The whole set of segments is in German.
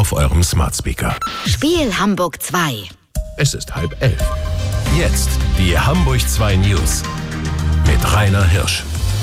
auf eurem Smart Speaker. Spiel Hamburg 2. Es ist 10:30. Jetzt die Hamburg 2 News mit Rainer Hirsch.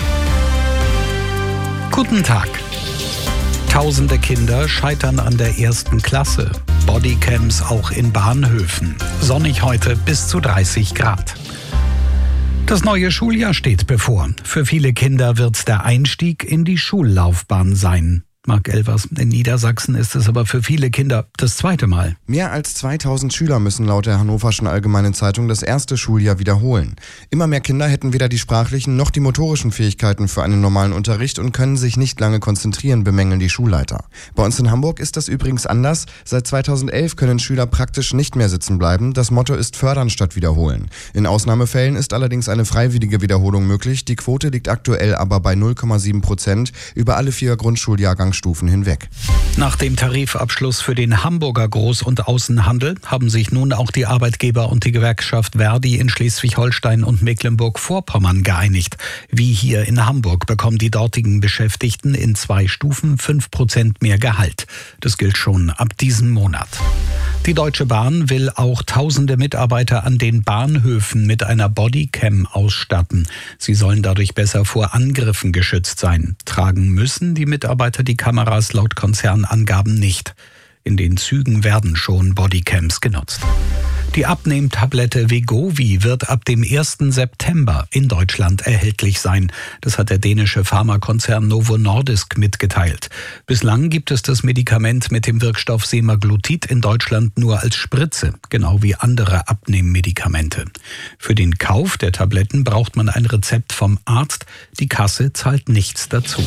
Guten Tag. Tausende Kinder scheitern an der 1. Klasse. Bodycams auch in Bahnhöfen. Sonnig heute bis zu 30 Grad. Das neue Schuljahr steht bevor. Für viele Kinder wird der Einstieg in die Schullaufbahn sein. Marc Elvers, in Niedersachsen ist es aber für viele Kinder das zweite Mal. Mehr als 2000 Schüler müssen laut der Hannoverschen Allgemeinen Zeitung das erste Schuljahr wiederholen. Immer mehr Kinder hätten weder die sprachlichen noch die motorischen Fähigkeiten für einen normalen Unterricht und können sich nicht lange konzentrieren, bemängeln die Schulleiter. Bei uns in Hamburg ist das übrigens anders. Seit 2011 können Schüler praktisch nicht mehr sitzen bleiben. Das Motto ist fördern statt wiederholen. In Ausnahmefällen ist allerdings eine freiwillige Wiederholung möglich. Die Quote liegt aktuell aber bei 0,7% über alle 4 Grundschuljahrgangsstufen hinweg. Nach dem Tarifabschluss für den Hamburger Groß- und Außenhandel haben sich nun auch die Arbeitgeber und die Gewerkschaft Verdi in Schleswig-Holstein und Mecklenburg-Vorpommern geeinigt. Wie hier in Hamburg bekommen die dortigen Beschäftigten in 2 Stufen 5% mehr Gehalt. Das gilt schon ab diesem Monat. Die Deutsche Bahn will auch tausende Mitarbeiter an den Bahnhöfen mit einer Bodycam ausstatten. Sie sollen dadurch besser vor Angriffen geschützt sein. Tragen müssen die Mitarbeiter die Kameras laut Konzernangaben nicht. In den Zügen werden schon Bodycams genutzt. Die Abnehmtablette Wegovy wird ab dem 1. September in Deutschland erhältlich sein. Das hat der dänische Pharmakonzern Novo Nordisk mitgeteilt. Bislang gibt es das Medikament mit dem Wirkstoff Semaglutid in Deutschland nur als Spritze, genau wie andere Abnehmmedikamente. Für den Kauf der Tabletten braucht man ein Rezept vom Arzt. Die Kasse zahlt nichts dazu.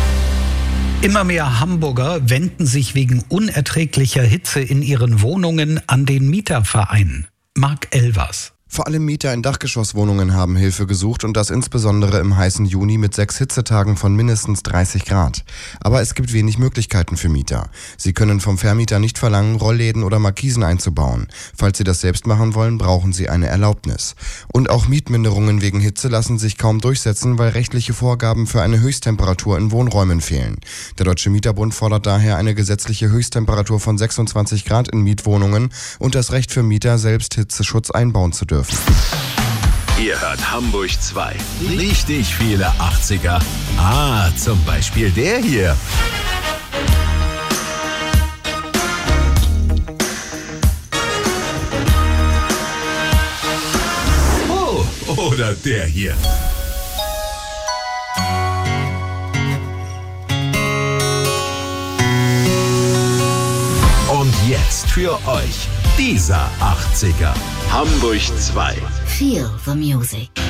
Immer mehr Hamburger wenden sich wegen unerträglicher Hitze in ihren Wohnungen an den Mieterverein. Marc Elvers. Vor allem Mieter in Dachgeschosswohnungen haben Hilfe gesucht und das insbesondere im heißen Juni mit 6 Hitzetagen von mindestens 30 Grad. Aber es gibt wenig Möglichkeiten für Mieter. Sie können vom Vermieter nicht verlangen, Rollläden oder Markisen einzubauen. Falls sie das selbst machen wollen, brauchen sie eine Erlaubnis. Und auch Mietminderungen wegen Hitze lassen sich kaum durchsetzen, weil rechtliche Vorgaben für eine Höchsttemperatur in Wohnräumen fehlen. Der Deutsche Mieterbund fordert daher eine gesetzliche Höchsttemperatur von 26 Grad in Mietwohnungen und das Recht für Mieter, selbst Hitzeschutz einbauen zu dürfen. Ihr hört Hamburg 2. Richtig viele 80er. Zum Beispiel der hier. Oh, oder der hier. Und jetzt für euch dieser 80er. Hamburg 2. Feel the music.